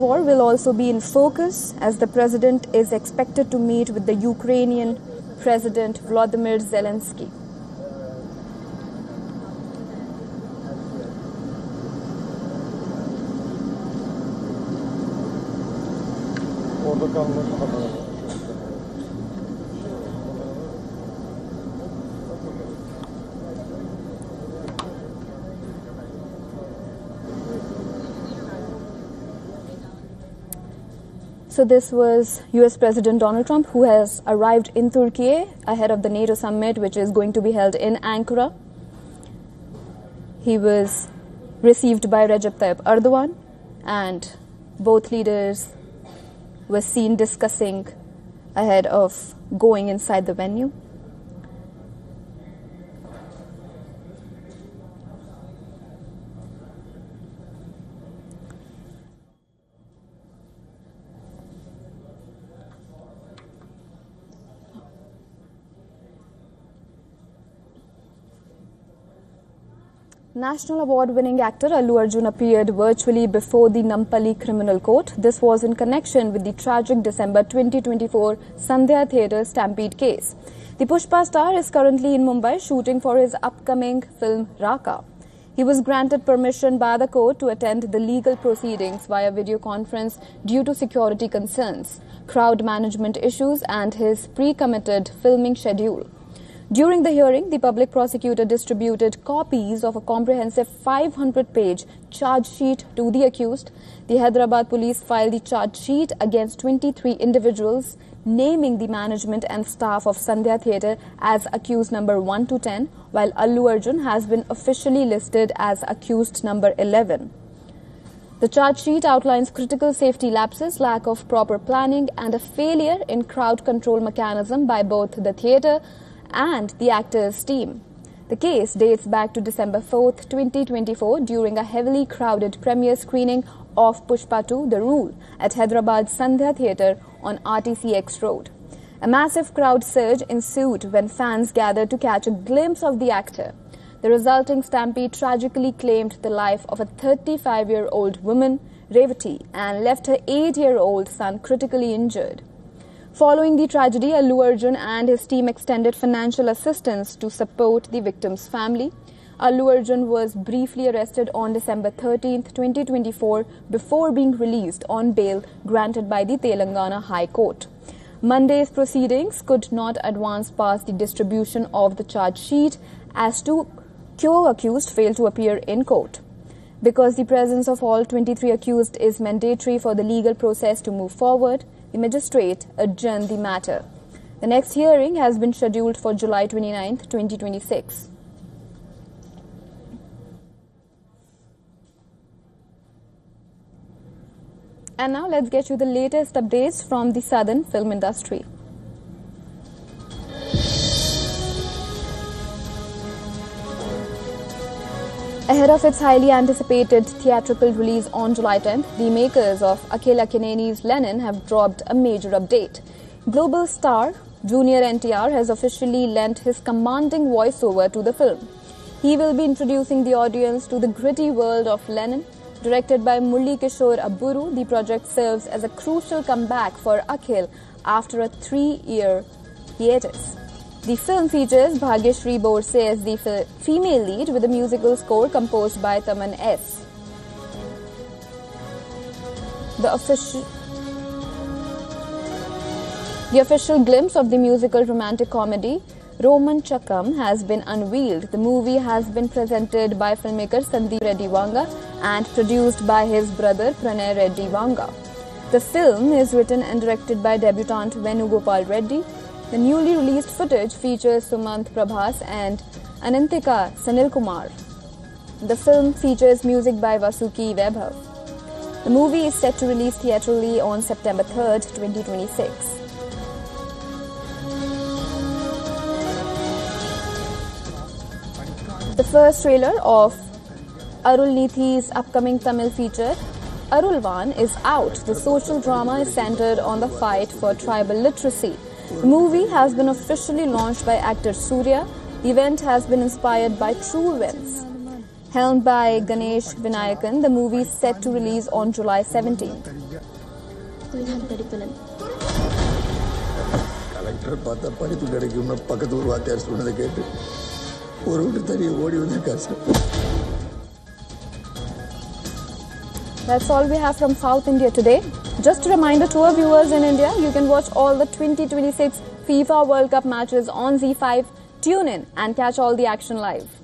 War will also be in focus as the president is expected to meet with the Ukrainian President Volodymyr Zelensky. So this was US President Donald Trump, who has arrived in Turkey ahead of the NATO summit, which is going to be held in Ankara. He was received by Recep Tayyip Erdogan, and both leaders were seen discussing ahead of going inside the venue. National award-winning actor Allu Arjun appeared virtually before the Nampally Criminal Court. This was in connection with the tragic December 2024 Sandhya Theatre stampede case. The Pushpa star is currently in Mumbai shooting for his upcoming film Raka. He was granted permission by the court to attend the legal proceedings via video conference due to security concerns, crowd management issues and his pre-committed filming schedule. During the hearing, the public prosecutor distributed copies of a comprehensive 500-page charge sheet to the accused. The Hyderabad police filed the charge sheet against 23 individuals, naming the management and staff of Sandhya Theatre as accused number 1 to 10, while Allu Arjun has been officially listed as accused number 11. The charge sheet outlines critical safety lapses, lack of proper planning, and a failure in crowd control mechanism by both the theatre and the actors' team. The case dates back to December 4, 2024, during a heavily crowded premiere screening of Pushpa 2, The Rule, at Hyderabad's Sandhya Theatre on RTCX Road. A massive crowd surge ensued when fans gathered to catch a glimpse of the actor. The resulting stampede tragically claimed the life of a 35-year-old woman, Revati, and left her 8-year-old son critically injured. Following the tragedy, Allu Arjun and his team extended financial assistance to support the victim's family. Allu Arjun was briefly arrested on December 13, 2024, before being released on bail granted by the Telangana High Court. Monday's proceedings could not advance past the distribution of the charge sheet as two co-accused failed to appear in court. Because the presence of all 23 accused is mandatory for the legal process to move forward, the magistrate adjourned the matter. The next hearing has been scheduled for July 29, 2026. And now let's get you the latest updates from the southern film industry. Ahead of its highly anticipated theatrical release on July 10th, the makers of Akhil Akkineni's Lenin have dropped a major update. Global star Junior NTR has officially lent his commanding voiceover to the film. He will be introducing the audience to the gritty world of Lenin. Directed by Murli Kishore Abburu, the project serves as a crucial comeback for Akhil after a 3-year hiatus. The film features Bhagyashree Borse as the female lead with a musical score composed by Taman S. The official glimpse of the musical romantic comedy Roman Chakam has been unveiled. The movie has been presented by filmmaker Sandeep Reddy Vanga and produced by his brother Pranay Reddy Vanga. The film is written and directed by debutant Venugopal Reddy. The newly released footage features Sumant Prabhas and Anantika Sanilkumar. The film features music by Vasuki Vaibhav. The movie is set to release theatrically on September 3rd, 2026. The first trailer of Arul Nithi's upcoming Tamil feature, Arulvan, is out. The social drama is centered on the fight for tribal literacy. The movie has been officially launched by actor Surya. The event has been inspired by true events. Helmed by Ganesh Vinayakan, the movie is set to release on July 17th. கொஞ்சம் படிப்பேன். Collector பார்த்தா படிப்பு கிடைக்கும்னு பக்கத்து ஊர் வாத்தியார் சொன்னதை கேட்டு ஒரு வீட்டு தனியை ஓடி வந்திருக்காரு sir. That's all we have from South India today. Just a reminder to our viewers in India, you can watch all the 2026 FIFA World Cup matches on ZEE5. Tune in and catch all the action live.